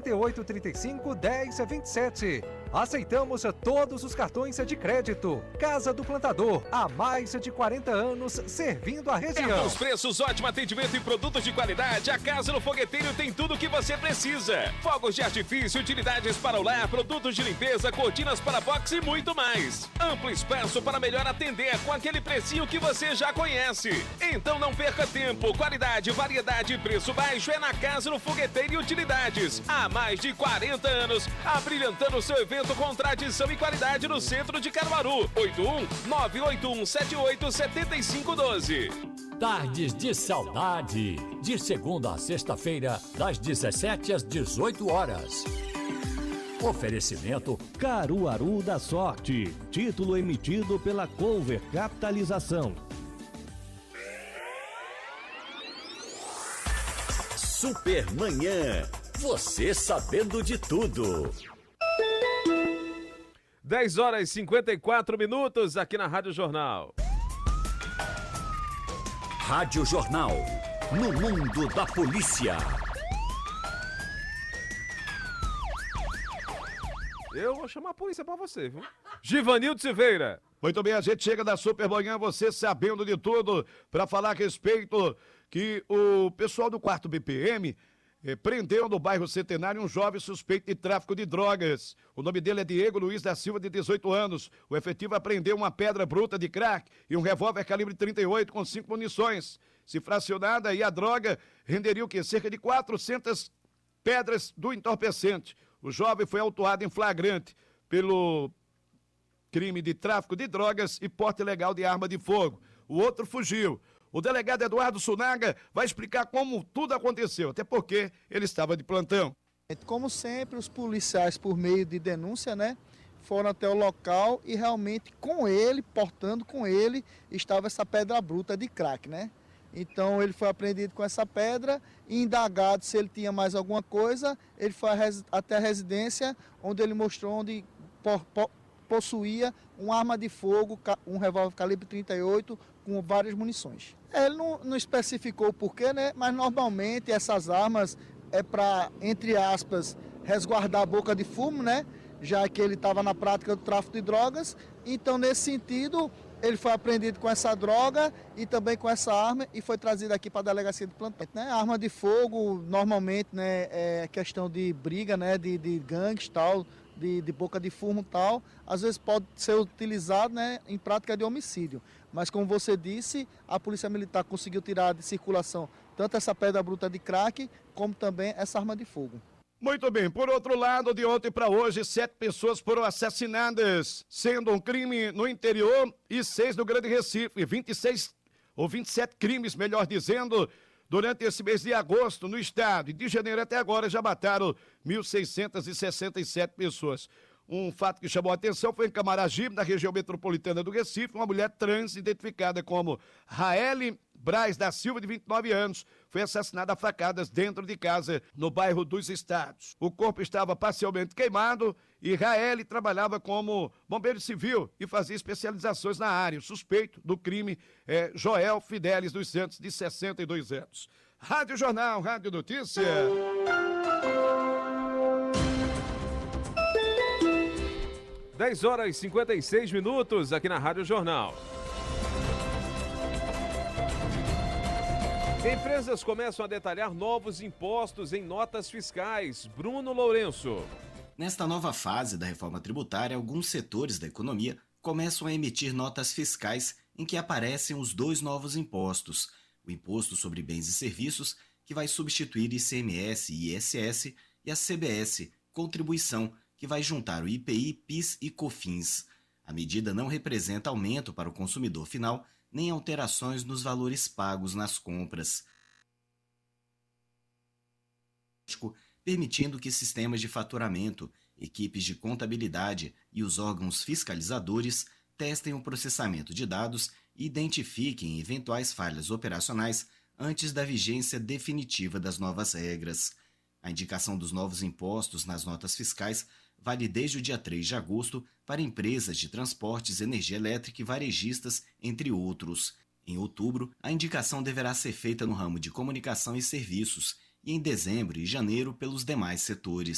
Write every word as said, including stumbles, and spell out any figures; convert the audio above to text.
e oito, trinta e cinco, dez, vinte e sete. Aceitamos todos os cartões de crédito. Casa do Plantador, há mais de quarenta anos servindo a região. Os preços, ótimo atendimento e produtos de qualidade. A Casa do Fogueteiro tem tudo o que você precisa. Fogos de artifício, utilidades para o lar, produtos de limpeza, cortinas para box e muito mais. Amplo espaço para melhor atender com aquele precinho que você já conhece. Então não perca tempo. Qualidade, variedade e preço baixo é na Casa do Fogueteiro e Utilidades. Há mais de quarenta anos, abrilhantando o seu evento com tradição e qualidade no centro de Caruaru. oito um nove oito um sete oito sete cinco um dois. Tardes de Saudade, de segunda a sexta-feira, das dezessete às dezoito horas. Oferecimento Caruaru da Sorte, título emitido pela Cover Capitalização. Supermanhã, você sabendo de tudo. dez horas e cinquenta e quatro minutos aqui na Rádio Jornal. Rádio Jornal, no mundo da polícia. Eu vou chamar a polícia pra você, viu? Givanildo Silveira. Muito bem, a gente chega da Supermanhã, você sabendo de tudo, para falar a respeito que o pessoal do quarto B P M eh, prendeu no bairro Centenário um jovem suspeito de tráfico de drogas. O nome dele é Diego Luiz da Silva, de dezoito anos. O efetivo apreendeu uma pedra bruta de crack e um revólver calibre trinta e oito com cinco munições. Se fracionada, e a droga renderia o quê? Cerca de quatrocentas pedras do entorpecente. O jovem foi autuado em flagrante pelo crime de tráfico de drogas e porte ilegal de arma de fogo. O outro fugiu. O delegado Eduardo Sunaga vai explicar como tudo aconteceu, até porque ele estava de plantão. Como sempre, os policiais, por meio de denúncia, né, foram até o local e realmente com ele, portando com ele, estava essa pedra bruta de crack, né? Então ele foi apreendido com essa pedra e indagado se ele tinha mais alguma coisa, ele foi até a residência onde ele mostrou onde por, por, possuía uma arma de fogo, um revólver calibre trinta e oito com várias munições. Ele não, não especificou o porquê, né? Mas normalmente essas armas é para, entre aspas, resguardar a boca de fumo, né? Já que ele estava na prática do tráfico de drogas. Então, nesse sentido, ele foi apreendido com essa droga e também com essa arma e foi trazido aqui para a delegacia de plantão. Né? Arma de fogo, normalmente, né, é questão de briga, né, de, de gangues, tal, de, de boca de fumo e tal. Às vezes pode ser utilizado, né, em prática de homicídio. Mas, como você disse, a Polícia Militar conseguiu tirar de circulação tanto essa pedra bruta de crack, como também essa arma de fogo. Muito bem, por outro lado, de ontem para hoje, sete pessoas foram assassinadas, sendo um crime no interior e seis no Grande Recife, vinte e seis ou vinte e sete crimes, melhor dizendo, durante esse mês de agosto no estado. E de janeiro até agora já mataram mil seiscentas e sessenta e sete pessoas. Um fato que chamou a atenção foi em Camaragibe, na região metropolitana do Recife, uma mulher trans identificada como Raeli Braz da Silva, de vinte e nove anos, foi assassinada a facadas dentro de casa no bairro dos Estados. O corpo estava parcialmente queimado e Raeli trabalhava como bombeiro civil e fazia especializações na área. O suspeito do crime é Joel Fidelis dos Santos, de sessenta e dois anos. Rádio Jornal, Rádio Notícia. dez horas e cinquenta e seis minutos aqui na Rádio Jornal. Empresas começam a detalhar novos impostos em notas fiscais. Bruno Lourenço. Nesta nova fase da reforma tributária, alguns setores da economia começam a emitir notas fiscais em que aparecem os dois novos impostos. O Imposto sobre Bens e Serviços, que vai substituir I C M S e I S S, e a C B S, Contribuição, que vai juntar o I P I, PIS e COFINS. A medida não representa aumento para o consumidor final, nem alterações nos valores pagos nas compras, permitindo que sistemas de faturamento, equipes de contabilidade e os órgãos fiscalizadores testem o processamento de dados e identifiquem eventuais falhas operacionais antes da vigência definitiva das novas regras. A indicação dos novos impostos nas notas fiscais vale desde o dia três de agosto para empresas de transportes, energia elétrica e varejistas, entre outros. Em outubro, a indicação deverá ser feita no ramo de comunicação e serviços e em dezembro e janeiro pelos demais setores.